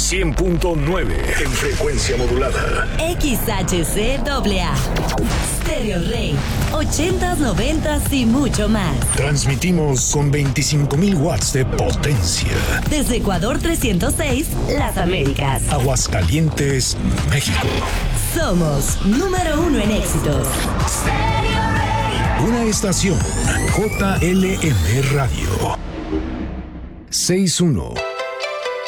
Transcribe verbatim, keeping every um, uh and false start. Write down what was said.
cien punto nueve en frecuencia modulada. X H C A A. Stereo Rey. ochentas, noventas y mucho más. Transmitimos con veinticinco mil watts de potencia. Desde Ecuador trescientos seis, Las Américas. Aguascalientes, México. Somos número uno en éxitos. Una estación J L M Radio. seis uno.